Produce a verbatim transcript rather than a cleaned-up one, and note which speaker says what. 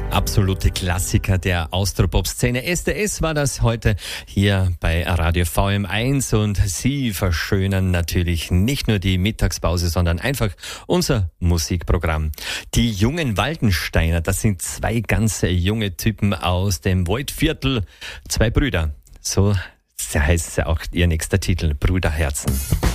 Speaker 1: Absolute Klassiker der Austropop-Szene. S D S war das heute hier bei Radio V M eins und sie verschönern natürlich nicht nur die Mittagspause, sondern einfach unser Musikprogramm. Die jungen Waldensteiner, das sind zwei ganz junge Typen aus dem Waldviertel, zwei Brüder. So heißt auch ihr nächster Titel, Bruderherzen.